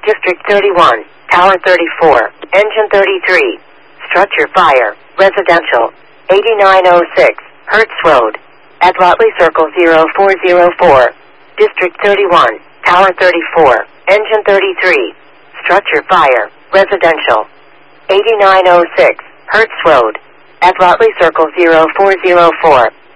District 31, Tower 34, Engine 33. Structure fire, residential. 8906, Hertz Road. At Lotley Circle 0404. District 31, Tower 34, Engine 33. Structure fire, residential. 8906, Hertz Road. At Lotley Circle 0404.